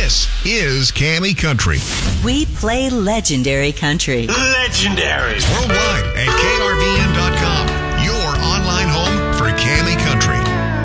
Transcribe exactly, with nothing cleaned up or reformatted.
This is Cammy Country. We play legendary country. Legendary. Worldwide at K R V N dot com.